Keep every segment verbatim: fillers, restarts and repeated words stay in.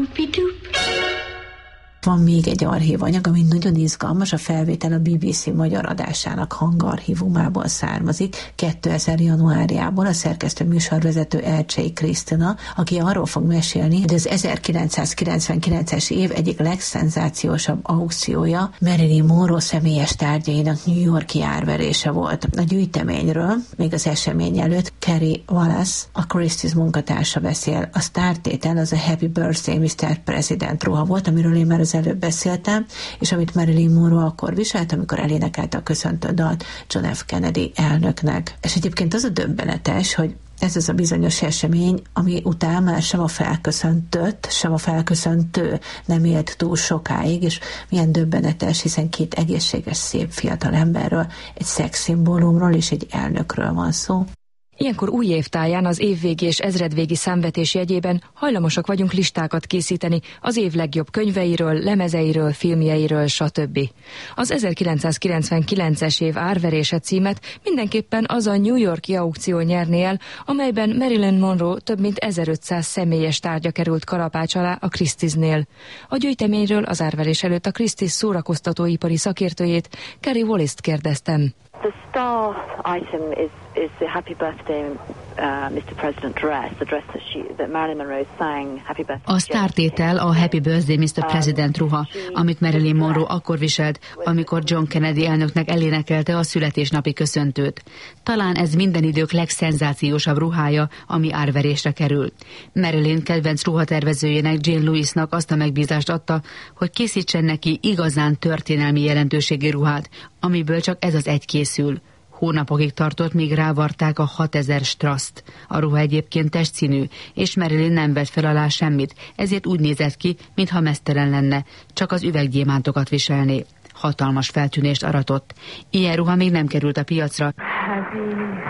Van még egy archívanyag, ami nagyon izgalmas, a felvétel a bé bé cé magyar adásának hangarchívumából származik, kétezer januárjából a szerkesztő műsorvezető Ercsei Krisztina, aki arról fog mesélni, hogy az ezerkilencszázkilencvenkilences év egyik legszenzációsabb aukciója Marilyn Monroe személyes tárgyainak New York-i árverése volt. A gyűjteményről még az esemény előtt Carrie Wallace, a Christie's munkatársa beszél. A sztártétel az a Happy Birthday miszter President ruha volt, amiről én már az előbb beszéltem, és amit Marilyn Monroe akkor viselt, amikor elénekelte a köszöntő dalt John F. Kennedy elnöknek. És egyébként az a döbbenetes, hogy ez az a bizonyos esemény, ami után már sem a felköszöntött, sem a felköszöntő nem élt túl sokáig, és milyen döbbenetes, hiszen két egészséges, szép fiatal emberről, egy szexszimbólumról és egy elnökről van szó. Ilyenkor új évtáján az évvégi és ezredvégi számvetés jegyében hajlamosak vagyunk listákat készíteni az év legjobb könyveiről, lemezeiről, filmjeiről, stb. Az ezerkilencszázkilencvenkilences év árverése címet mindenképpen az a New York-i aukció nyerné el, amelyben Marilyn Monroe több mint ezerötszáz személyes tárgya került kalapács alá a Christie's-nél. A gyűjteményről az árverés előtt a Christie's szórakoztatóipari szakértőjét, Carrie Wallace-t kérdeztem. The star item is is the Happy Birthday uh, miszter President dress, the dress that she that Marilyn Monroe sang Happy Birthday. A sztártétel a Happy Birthday miszter President ruha, amit Marilyn Monroe akkor viselt, amikor John Kennedy elnöknek elénekelte a születésnapi köszöntőt. Talán ez minden idők legszenzációsabb ruhája, ami árverésre kerül. Marilyn kedvenc ruhatervezőjének, Jane Lewisnak azt a megbízást adta, hogy készítsen neki igazán történelmi jelentőségű ruhát, amiből csak ez az egy készül. Hónapokig tartott, míg rávarták a hatezer straszt. A ruha egyébként testszínű, és Marilyn nem vett fel alá semmit, ezért úgy nézett ki, mintha meztelen lenne, csak az üveggyémántokat viselné. Hatalmas feltűnést aratott. Ilyen ruha még nem került a piacra. Happy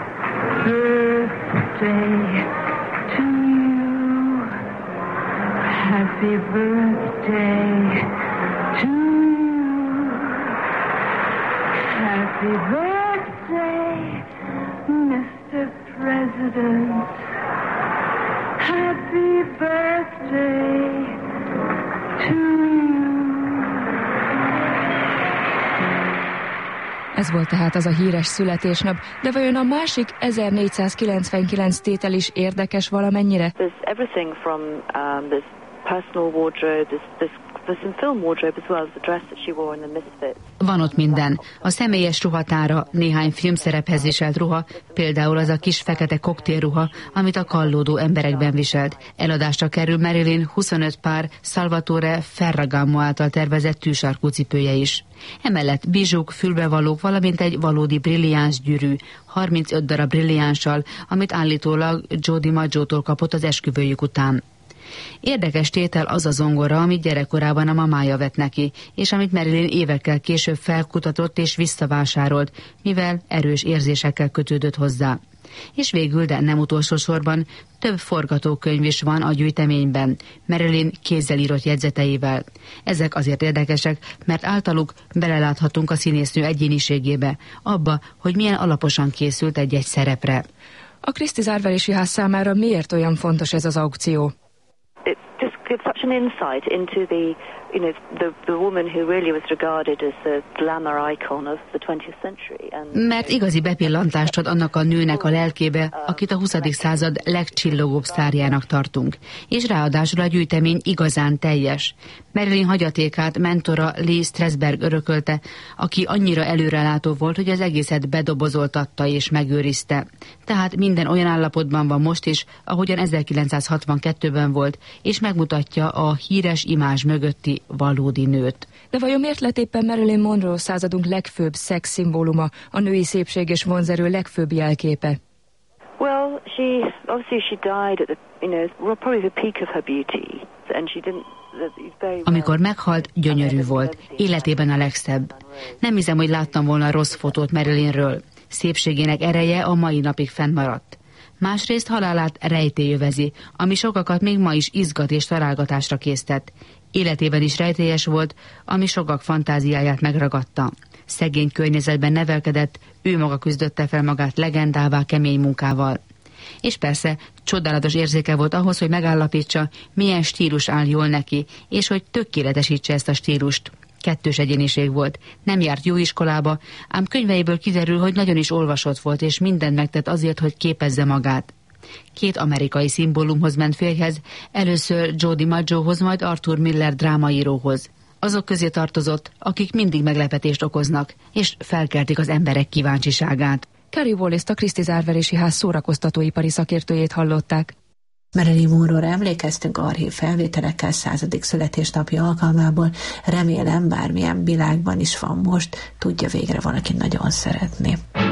birthday to you. Happy birthday to you. Happy birthday, miszter President. Happy birthday to you. Ez volt tehát az a híres születésnap, de vajon a másik ezernégyszázkilencvenkilenc tétel is érdekes valamennyire? There's everything from um, this personal wardrobe, this, this there's some film wardrobe as well, the dress that she wore in the Misfits. Van ott minden. A személyes ruhatára, néhány filmszerephez viselt ruha, például az a kis fekete koktélruha, amit a kallódó emberekben viselt. Eladásra kerül Marilyn huszonöt pár Salvatore Ferragamo által tervezett tűsarkú cipője is. Emellett bizsuk, fülbevalók, valamint egy valódi brilliáns gyűrű, harmincöt darab brilliánssal, amit állítólag Joe DiMaggio-tól kapott az esküvőjük után. Érdekes tétel az a zongora, amit gyerekkorában a mamája vett neki, és amit Marilyn évekkel később felkutatott és visszavásárolt, mivel erős érzésekkel kötődött hozzá. És végül, de nem utolsó sorban, több forgatókönyv is van a gyűjteményben, Marilyn kézzel írott jegyzeteivel. Ezek azért érdekesek, mert általuk beleláthatunk a színésznő egyéniségébe, abba, hogy milyen alaposan készült egy-egy szerepre. A Christie's árverési ház számára miért olyan fontos ez az aukció? It just gives such an insight into the, you know, the the woman who really was regarded as the glamour icon of the twentieth century. And mert igazi bepillantást ad annak a nőnek a lelkébe, akit a huszadik század legcsillogóbb sztárjának tartunk. És ráadásul a gyűjtemény igazán teljes. Marilyn hagyatékát mentora Lee Strasberg örökölte, aki annyira előrelátó volt, hogy az egészet bedobozoltatta és megőrizte. Tehát minden olyan állapotban van most is, ahogyan ezerkilencszázhatvankettőben volt, és megmutatja a híres imázs mögötti valódi nőt. De vajon miért lett éppen Marilyn Monroe századunk legfőbb szexszimbóluma, a női szépség és vonzerő legfőbb jelképe? Well, she obviously she died at the, you know, probably the peak of her beauty, and she didn't. Amikor meghalt, gyönyörű volt, életében a legszebb. Nem hiszem, hogy láttam volna rossz fotót Marilynről. Szépségének ereje a mai napig fennmaradt. Másrészt halálát rejtélyövezi, ami sokakat még ma is izgat és találgatásra késztett. Életében is rejtélyes volt, ami sokak fantáziáját megragadta. Szegény környezetben nevelkedett, ő maga küzdötte fel magát legendává kemény munkával. és persze csodálatos érzéke volt ahhoz, hogy megállapítsa, milyen stílus áll jól neki, és hogy tökéletesítse ezt a stílust. Kettős egyéniség volt. Nem járt jó iskolába, ám könyveiből kiderül, hogy nagyon is olvasott volt, és mindent megtett azért, hogy képezze magát. Két amerikai szimbólumhoz ment férjhez, először Joe DiMaggiohoz, majd Arthur Miller drámaíróhoz. Azok közé tartozott, akik mindig meglepetés okoznak, és felkeltik az emberek kíváncsiságát. Carrie Wallace-t, a Christie's árverési ház szórakoztatóipari szakértőjét hallották. Marilyn Monroe-ra emlékeztünk archív felvételekkel századik születésnapja alkalmából. Remélem, bármilyen világban is van most, tudja végre valaki nagyon szeretni.